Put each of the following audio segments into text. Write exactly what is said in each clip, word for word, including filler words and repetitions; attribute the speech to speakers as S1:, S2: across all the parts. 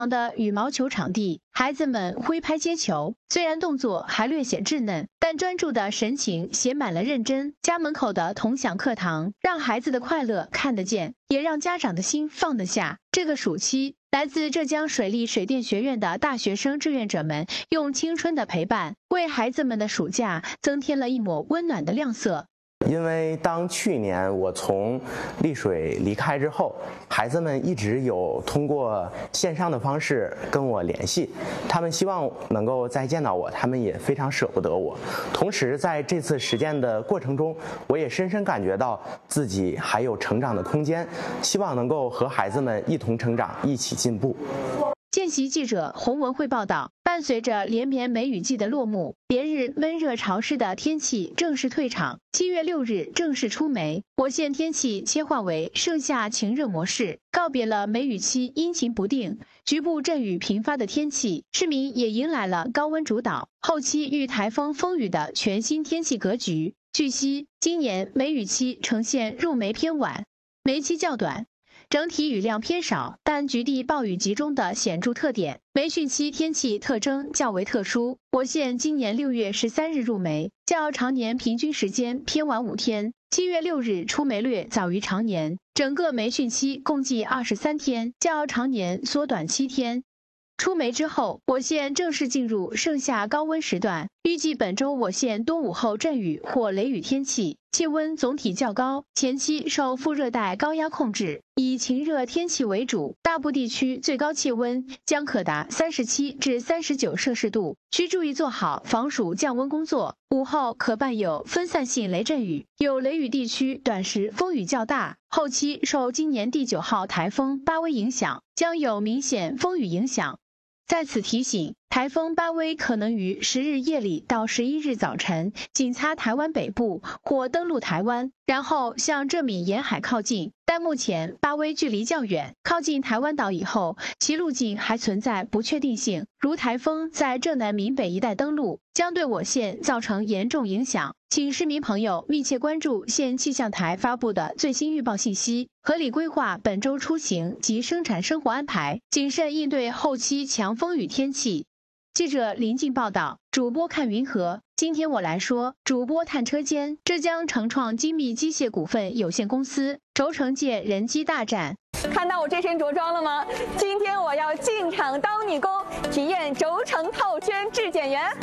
S1: 的羽毛球场地，孩子们挥拍接球，虽然动作还略显稚嫩，但专注的神情写满了认真。家门口的同享课堂，让孩子的快乐看得见，也让家长的心放得下。这个暑期，来自浙江水利水电学院的大学生志愿者们，用青春的陪伴，为孩子们的暑假增添了一抹温暖的亮色。
S2: 因为当去年我从丽水离开之后，孩子们一直有通过线上的方式跟我联系，他们希望能够再见到我，他们也非常舍不得我。同时在这次实践的过程中，我也深深感觉到自己还有成长的空间，希望能够和孩子们一同成长，一起进步。
S1: 见习记者洪文慧报道，伴随着连绵梅雨季的落幕，连日闷热潮湿的天气正式退场。七月六日正式出梅，我县天气切换为盛夏晴热模式，告别了梅雨期阴晴不定、局部阵雨频发的天气，市民也迎来了高温主导、后期遇台风风雨的全新天气格局。据悉，今年梅雨期呈现入梅偏晚，梅期较短。整体雨量偏少，但局地暴雨集中的显著特点。梅汛期天气特征较为特殊，我县今年六月十三日入梅，较常年平均时间偏晚五天。七月六日出梅略早于常年，整个梅汛期共计二十三天，较常年缩短七天。出梅之后，我县正式进入盛夏高温时段，预计本周我县多午后阵雨或雷雨天气，气温总体较高，前期受副热带高压控制，以晴热天气为主，大部地区最高气温将可达三十七至三十九摄氏度，需注意做好防暑降温工作。午后可伴有分散性雷阵雨，有雷雨地区短时风雨较大，后期受今年第九号台风巴威影响，将有明显风雨影响。在此提醒，台风巴威可能于十日夜里到十一日早晨仅擦台湾北部或登陆台湾，然后向浙闽沿海靠近。但目前巴威距离较远，靠近台湾岛以后，其路径还存在不确定性，如台风在浙南闽北一带登陆，将对我县造成严重影响。请市民朋友密切关注县气象台发布的最新预报信息，合理规划本周出行及生产生活安排，谨慎应对后期强风雨天气。记者林静报道，主播看云河。今天我来说主播探车间。浙江成创精密机械股份有限公司轴承界人机大战。
S3: 看到我这身着装了吗？今天我要进场当女工，体验轴承套圈质检员。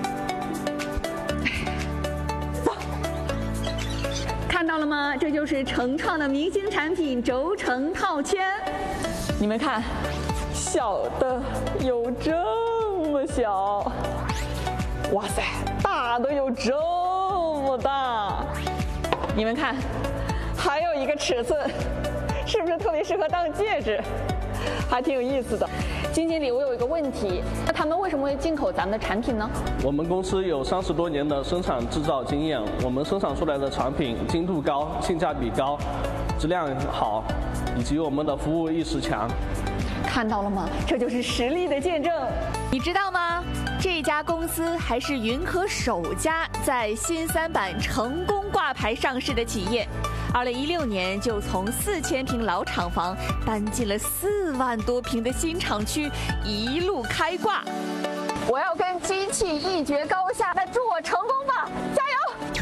S3: 走，看到了吗？这就是成创的明星产品轴承套圈。你们看，小的有这么小，哇塞，大的有这么大。你们看，还有一个尺寸，是不是特别适合当戒指？还挺有意思的。金经理，我有一个问题，那他们为什么会进口咱们的产品呢？
S4: 我们公司有三十多年的生产制造经验，我们生产出来的产品精度高、性价比高、质量好，以及我们的服务意识强。
S3: 看到了吗？这就是实力的见证。
S5: 你知道吗？这家公司还是云和首家在新三板成功挂牌上市的企业。二零一六年就从四千平老厂房搬进了四万多平的新厂区，一路开挂。
S3: 我要跟机器一决高下，那祝我成功吧！加油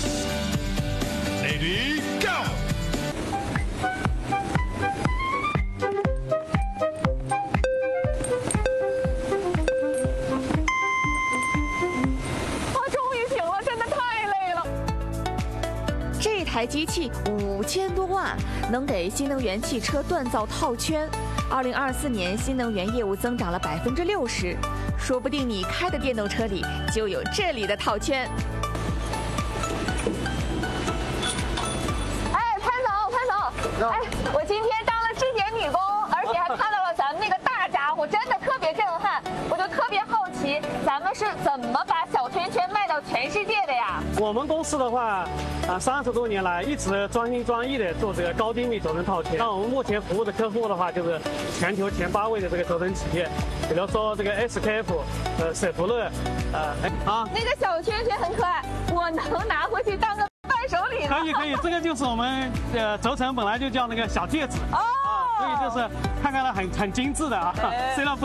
S6: ！Ready go！
S5: 台机器五千多万，能给新能源汽车锻造套圈。二零二四年新能源业务增长了百分之六十，说不定你开的电动车里就有这里的套圈。
S3: 哎，潘总，潘总，哎，我今天当了质检女工，而且还看到了咱们那个大家伙，真的特别震撼。我就特别好奇，咱们是怎么把小圈圈卖到全世界的呀？
S7: 我们公司的话。啊，三十多年来一直专心专意的做这个高精密轴承套圈。那我们目前服务的客户的话，就是全球前八位的这个轴承企业，比如说这个 S K F， 呃，舍福乐，呃，啊，
S3: 那个小圈圈很可爱，我能拿回去当个伴手礼吗？
S7: 可以可以，这个就是我们呃轴承本来就叫那个小戒指。哦。啊，所以就是看看它很很精致的啊，虽然不。